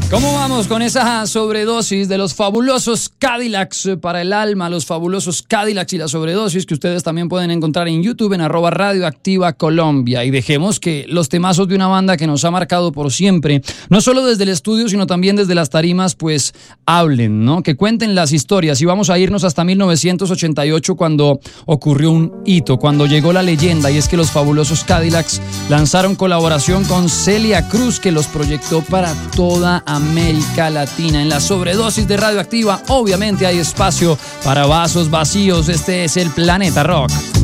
¿Cómo vamos con esa sobredosis de los fabulosos Cadillacs para el alma? Los fabulosos Cadillacs y la sobredosis que ustedes también pueden encontrar en YouTube en @Radioactiva Colombia. Y dejemos que los temazos de una banda que nos ha marcado por siempre, no solo desde el estudio, sino también desde las tarimas, pues hablen, ¿no? Que cuenten las historias. Y vamos a irnos hasta 1988 cuando ocurrió un hito, cuando llegó la leyenda, y es que los fabulosos Cadillacs lanzaron colaboración con Celia Cruz, que los proyectó para toda América Latina. En la sobredosis de Radioactiva, obviamente hay espacio para vasos vacíos. Este es el Planeta Rock.